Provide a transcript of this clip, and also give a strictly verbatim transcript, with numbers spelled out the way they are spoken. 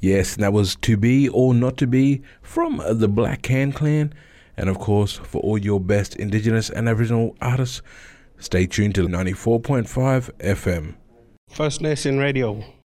Yes, and that was To Be or Not To Be from the Black Hand Clan. And of course, for all your best Indigenous and Aboriginal artists, stay tuned to ninety-four point five F M. First Nation Radio.